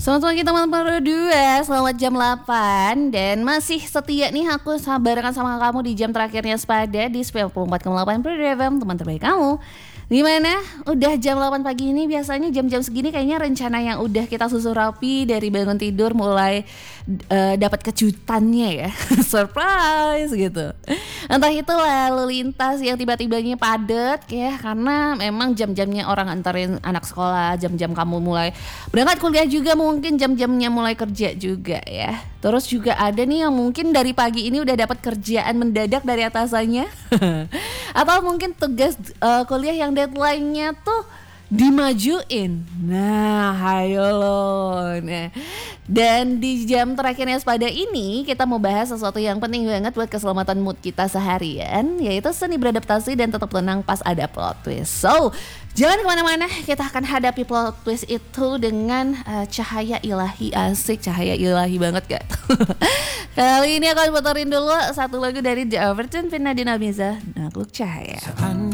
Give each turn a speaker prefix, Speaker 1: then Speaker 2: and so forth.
Speaker 1: Selamat pagi teman-teman berdua, selamat jam 8 dan masih setia nih aku barengan sama kamu di jam terakhirnya Sepada di 94,8 per FM, teman terbaik kamu. Gimana? Udah jam 8 pagi ini biasanya jam-jam segini kayaknya rencana yang udah kita susun rapi dari bangun tidur mulai dapat kejutannya ya. Surprise gitu. Entah itu lalu lintas yang tiba-tibanya padat ya, karena memang jam-jamnya orang antarin anak sekolah, jam-jam kamu mulai berangkat kuliah juga, mungkin jam-jamnya mulai kerja juga ya. Terus juga ada nih yang mungkin dari pagi ini udah dapat kerjaan mendadak dari atasannya. Atau mungkin tugas kuliah yang deadline-nya tuh dimajuin. Nah, hayo loh. Nah, dan di jam terakhirnya Sepada ini kita mau bahas sesuatu yang penting banget buat keselamatan mood kita seharian, yaitu seni beradaptasi dan tetap tenang pas ada plot twist. So, jangan kemana-mana, kita akan hadapi plot twist itu dengan cahaya ilahi. Asik, cahaya ilahi banget gak? Kali ini akan puterin dulu satu lagu dari The Overtune, Vina Dinamiza, Nakluk Cahaya.